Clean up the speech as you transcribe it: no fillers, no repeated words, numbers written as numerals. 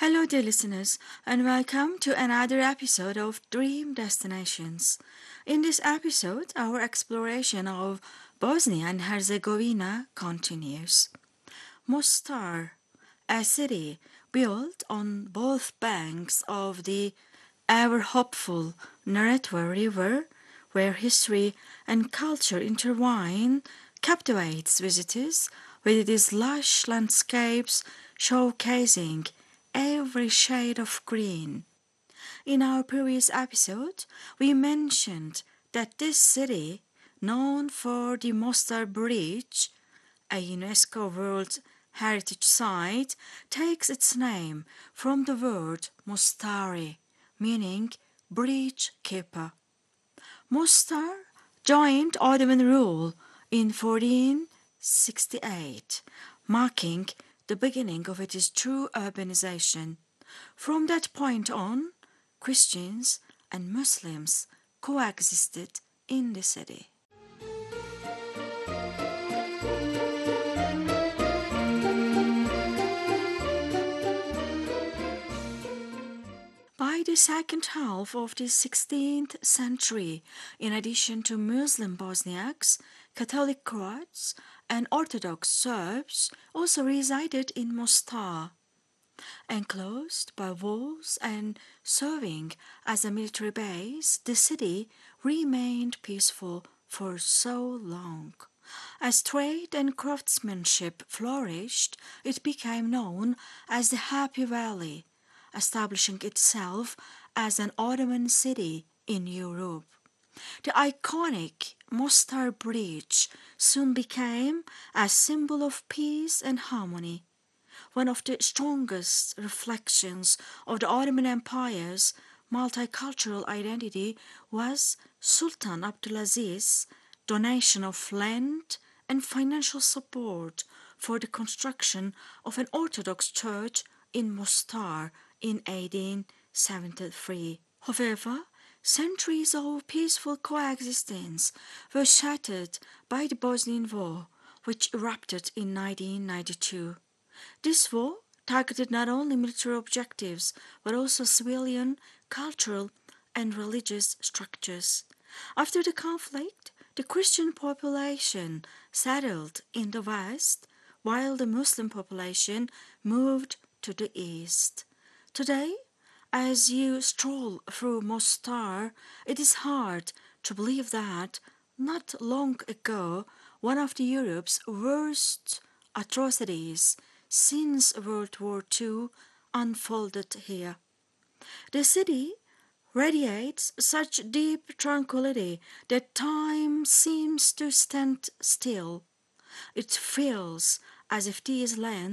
Hello, dear listeners, and welcome to another episode of Dream Destinations. In this episode, our exploration of Bosnia and Herzegovina continues. Mostar, a city built on both banks of the ever hopeful Neretva River, where history and culture intertwine, captivates visitors with its lush landscapes showcasing every shade of green. In our previous episode, we mentioned that this city, known for the Mostar Bridge, a UNESCO World Heritage Site, takes its name from the word Mostari, meaning bridge keeper. Mostar joined Ottoman rule in 1468, marking the beginning of its true urbanization. From that point on, Christians and Muslims coexisted in the city. By the second half of the 16th century, in addition to Muslim Bosniaks, Catholic Croats, and Orthodox Serbs also resided in Mostar. Enclosed by walls and serving as a military base, the city remained peaceful for so long. As trade and craftsmanship flourished, it became known as the Happy Valley, establishing itself as an Ottoman city in Europe. The iconic Mostar Bridge soon became a symbol of peace and harmony. One of the strongest reflections of the Ottoman Empire's multicultural identity was Sultan Abdulaziz's donation of land and financial support for the construction of an Orthodox church in Mostar in 1873. However, centuries of peaceful coexistence were shattered by the Bosnian War, which erupted in 1992. This war targeted not only military objectives but also civilian, cultural, and religious structures. After the conflict, the Christian population settled in the west, while the Muslim population moved to the east. Today, as you stroll through Mostar, it is hard to believe that not long ago one of the Europe's worst atrocities since World War II unfolded here. The city radiates such deep tranquility that time seems to stand still. It feels as if these lands